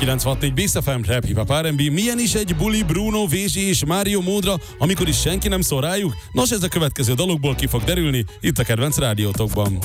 90.4 Bész FM, Rap, Hip Hop, R&B. Milyen is egy buli Bruno, Vézsi és Mário módra, amikor is senki nem szól rájuk? Nos, ez a következő dalokból ki fog derülni, itt a kedvenc rádiótokban.